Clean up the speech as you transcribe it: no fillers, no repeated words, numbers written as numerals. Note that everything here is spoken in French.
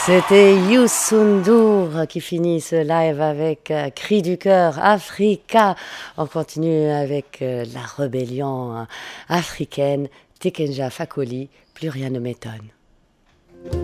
C'était Youssou N'Dour qui finit ce live avec Cri du cœur, Africa. On continue avec la rébellion africaine, Tikenja Fakoli, plus rien ne m'étonne.